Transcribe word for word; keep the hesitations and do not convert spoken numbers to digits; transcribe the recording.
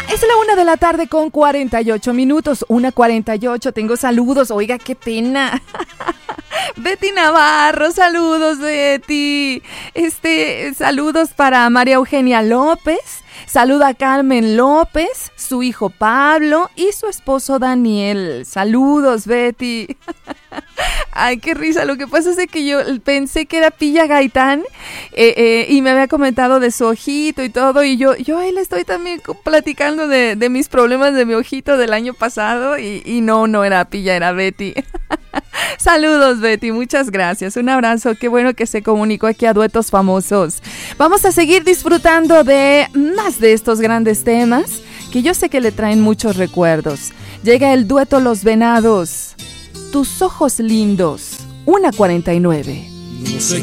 Es la una de la tarde con cuarenta y ocho minutos, una cuarenta y ocho, tengo saludos, oiga, qué pena. Betty Navarro, saludos Betty. Este, saludos para María Eugenia López, saluda a Carmen López, su hijo Pablo y su esposo Daniel. Saludos Betty. Ay, qué risa, lo que pasa es que yo pensé que era Pilla Gaitán eh, eh, y me había comentado de su ojito y todo, y yo, yo ahí le estoy también platicando de, de mis problemas de mi ojito del año pasado y, y no, no era Pilla, era Betty. Saludos Betty, muchas gracias, un abrazo, qué bueno que se comunicó aquí a Duetos Famosos. Vamos a seguir disfrutando de más de estos grandes temas que yo sé que le traen muchos recuerdos. Llega el dueto Los Venados, Tus ojos lindos, una cuarenta y nueve. No sé